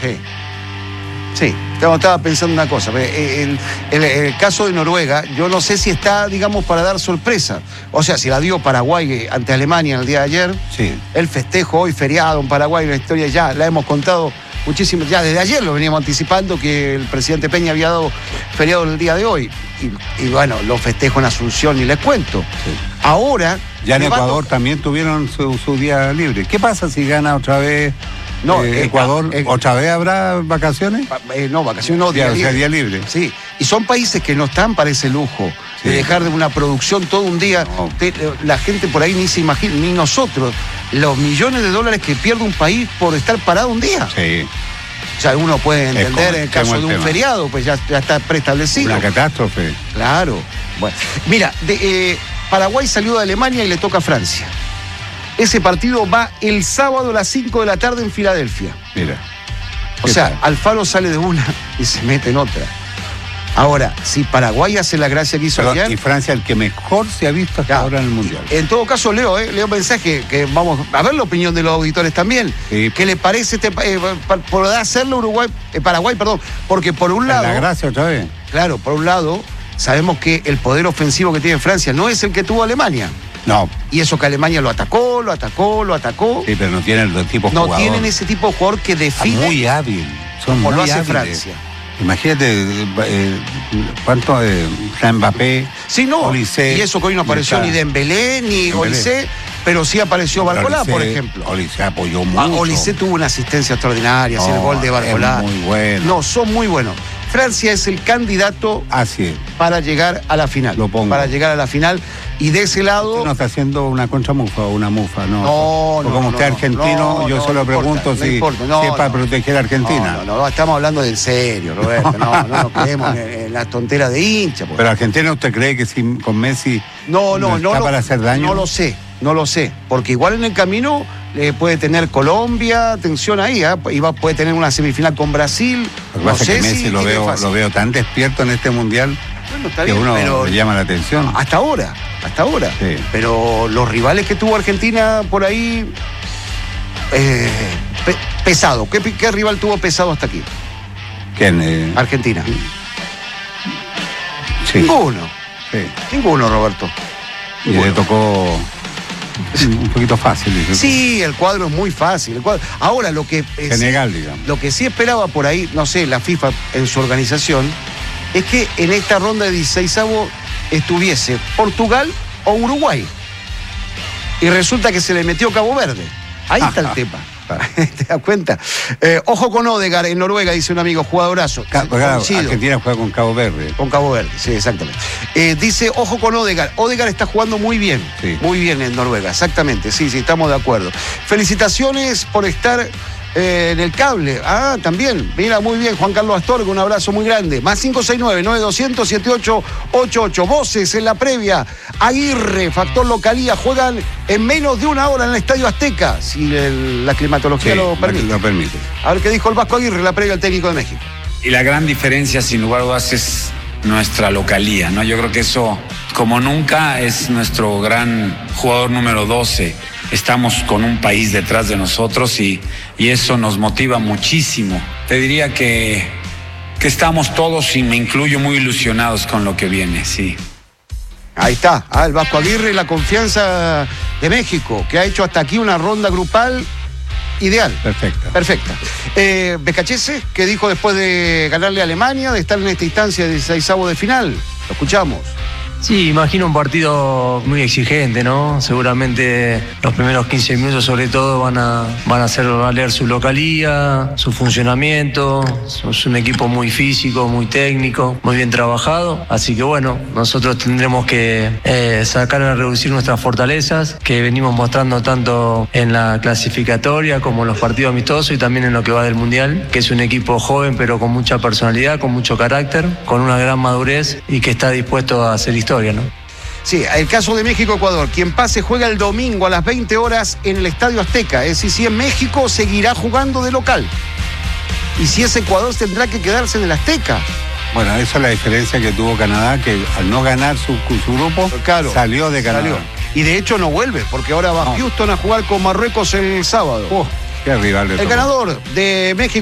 Sí. Sí, estaba pensando una cosa. El caso de Noruega, yo no sé si está, digamos, para dar sorpresa. O sea, si la dio Paraguay ante Alemania el día de ayer, sí. El festejo hoy, feriado en Paraguay, la historia ya la hemos contado muchísimo. Ya desde ayer lo veníamos anticipando que el presidente Peña había dado feriado el día de hoy. Y bueno, los festejos en Asunción, ni les cuento. Sí. Ahora... Ya en Ecuador también tuvieron su día libre. ¿Qué pasa si gana otra vez... No, Ecuador, ¿otra vez habrá vacaciones? No, vacaciones no, día libre. Sí, y son países que no están para ese lujo de dejar de una producción todo un día. No. La gente por ahí ni se imagina, ni nosotros, los millones de dólares que pierde un país por estar parado un día. Sí. O sea, uno puede entender en el caso de un feriado, pues ya está preestablecido. Una catástrofe. Claro. Bueno, mira, Paraguay salió de Alemania y le toca a Francia. Ese partido va el sábado a las 5 de la tarde en Filadelfia. Mira. O sea, Alfaro sale de una y se mete en otra. Ahora, si Paraguay hace la gracia que hizo ayer... Y Francia, el que mejor se ha visto hasta ahora en el Mundial. En todo caso, leo mensaje, que vamos a ver la opinión de los auditores también. Sí. ¿Qué le parece podrá hacerlo Paraguay, porque por un lado... La gracia otra vez. Claro, por un lado, sabemos que el poder ofensivo que tiene Francia no es el que tuvo Alemania. No. Y eso que Alemania lo atacó. Sí, pero no tienen los tipos de jugador. No tienen ese tipo de jugador que define. Muy hábil. Son como muy lo hace hábiles. Francia. Imagínate cuánto Mbappé. Sí, no. Olise, y eso que hoy no apareció ni Dembélé ni Olise, pero sí apareció Barcolá, por ejemplo. Olise apoyó mucho. Olise tuvo una asistencia extraordinaria, el gol de Barcolá. Muy bueno. No, son muy buenos. Francia es el candidato para llegar a la final. Lo pongo. Para llegar a la final. Y de ese lado... Usted no está haciendo una contramufa o una mufa, ¿no? No, como usted es argentino, yo solo pregunto si es para proteger a Argentina. No, estamos hablando de en serio, Roberto. No nos quedemos en las tonteras de hincha. ¿Pero Argentina usted cree que si con Messi no está para hacer daño? No lo sé. Porque igual en el camino puede tener Colombia, atención ahí, puede tener una semifinal con Brasil. Lo que pasa es que Messi lo veo tan despierto en este Mundial. Bueno, está que bien, uno le llama la atención. Hasta ahora. Sí. Pero los rivales que tuvo Argentina por ahí, pesado. ¿Qué rival tuvo pesado hasta aquí? ¿Quién? Argentina. Sí. Ninguno. Sí. Ninguno, Roberto. Y le tocó un poquito fácil. Sí, el cuadro es muy fácil. Ahora, Senegal, digamos. Lo que sí esperaba por ahí, no sé, la FIFA en su organización, es que en esta ronda de 16avos estuviese Portugal o Uruguay. Y resulta que se le metió Cabo Verde. Ahí está el tema. ¿Te das cuenta? Ojo con Odegaard en Noruega, dice un amigo, jugadorazo. Argentina juega con Cabo Verde. Con Cabo Verde, sí, exactamente. Dice, ojo con Odegaard. Odegaard está jugando muy bien. Sí. Muy bien en Noruega, exactamente. Sí, estamos de acuerdo. Felicitaciones por estar en el cable. También. Mira, muy bien, Juan Carlos Astorga, un abrazo muy grande. Más 569-9200-7888. Voces en la previa. Aguirre, Factor Localía, juegan en menos de una hora en el Estadio Azteca, si la climatología lo permite. Lo permite. A ver qué dijo el Vasco Aguirre en la previa al técnico de México. Y la gran diferencia, sin lugar a dudas, es nuestra localía, ¿no? Yo creo que eso, como nunca, es nuestro gran jugador número 12. Estamos con un país detrás de nosotros y eso nos motiva muchísimo. Te diría que estamos todos, y me incluyo, muy ilusionados con lo que viene, sí. Ahí está, el Vasco Aguirre, la confianza de México, que ha hecho hasta aquí una ronda grupal ideal. Perfecta. Becachese, que dijo después de ganarle a Alemania, de estar en esta instancia de 16avos de final. Lo escuchamos. Sí, imagino un partido muy exigente, ¿no? Seguramente los primeros 15 minutos sobre todo van a hacer valer su localía, su funcionamiento. Es un equipo muy físico, muy técnico, muy bien trabajado. Así que bueno, nosotros tendremos que sacar a reducir nuestras fortalezas que venimos mostrando tanto en la clasificatoria como en los partidos amistosos y también en lo que va del Mundial, que es un equipo joven pero con mucha personalidad, con mucho carácter, con una gran madurez y que está dispuesto a hacer historia, ¿no? Sí, el caso de México-Ecuador. Quien pase juega el domingo a las 20 horas en el Estadio Azteca. Es decir, si es México, seguirá jugando de local. Y si es Ecuador, tendrá que quedarse en el Azteca. Bueno, esa es la diferencia que tuvo Canadá, que al no ganar su grupo, salió de Canadá. Y de hecho no vuelve, porque ahora va Houston a jugar con Marruecos el sábado. Qué rival de el ganador de México.